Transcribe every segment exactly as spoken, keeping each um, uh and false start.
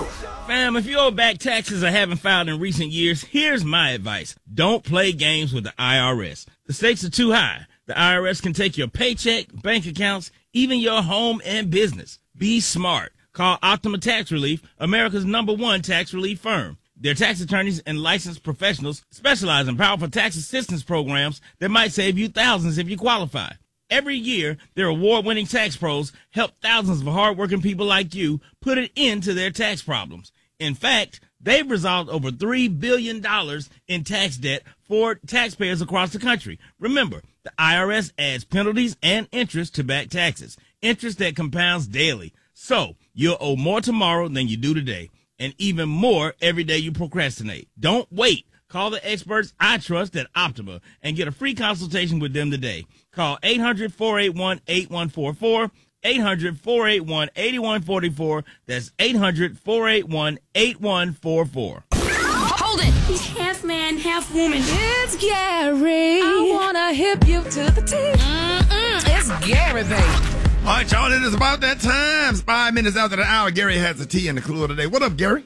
Fam, if you owe back taxes or haven't filed in recent years, here's my advice. Don't play games with the I R S. The stakes are too high. The I R S can take your paycheck, bank accounts, even your home and business. Be smart. Call Optima Tax Relief, America's number one tax relief firm. Their tax attorneys and licensed professionals specialize in powerful tax assistance programs that might save you thousands if you qualify. Every year, their award-winning tax pros help thousands of hardworking people like you put an end to their tax problems. In fact, they've resolved over three billion dollars in tax debt for taxpayers across the country. Remember, the I R S adds penalties and interest to back taxes, interest that compounds daily. So, you'll owe more tomorrow than you do today, and even more every day you procrastinate. Don't wait. Call the experts I trust at Optima and get a free consultation with them today. Call eight hundred, four eight one, eight one four four, eight hundred, four eight one, eight one four four. That's eight hundred, four eight one, eight one four four. Hold it! He's half man, half woman. It's Gary. I wanna hip you to the T. Mm-mm, it's Gary, baby. All right, y'all, it is about that time. It's five minutes after the hour. Gary has the tea and the clue of the day. What up, Gary?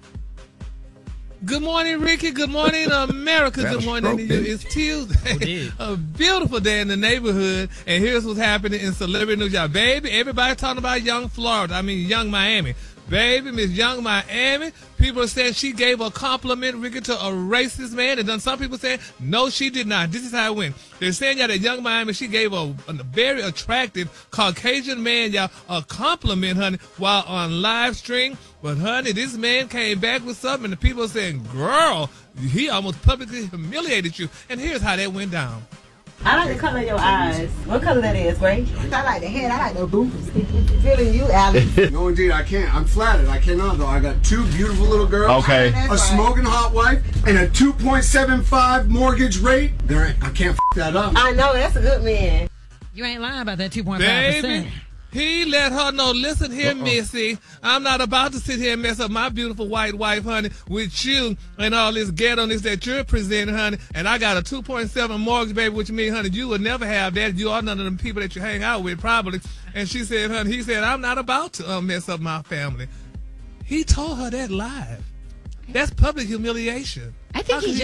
Good morning, Ricky. Good morning, America. Good morning to you. It's Tuesday. A beautiful day in the neighborhood. And here's what's happening in celebrity news. Y'all, baby, everybody talking about Young Florida. I mean, Young Miami. Baby, Miss Young Miami. People are saying she gave a compliment, Ricky, to a racist man. And then some people saying, no, she did not. This is how it went. They're saying, y'all, that Young Miami, she gave a, a very attractive Caucasian man, y'all, a compliment, honey, while on live stream. But, honey, this man came back with something, and the people are saying, girl, he almost publicly humiliated you. And here's how that went down. I like the color of your eyes. What color that is, Gray? I like the head. I like the boobs. Feeling you, Alex. No, indeed, I can't. I'm flattered. I cannot, though. I got two beautiful little girls. Okay. A right. smoking hot wife and a two point seven five mortgage rate. There, I can't f*** that up. I know. That's a good man. You ain't lying about that two point five percent. Baby, he let her know, listen here, Uh-oh. Missy, I'm not about to sit here and mess up my beautiful white wife, honey, with you and all this ghetto-ness that you're presenting, honey, and I got a two point seven mortgage, baby, which means, honey, you will never have that. You are none of them people that you hang out with, probably. And she said, honey, he said, I'm not about to uh, mess up my family. He told her that live. That's public humiliation. I think he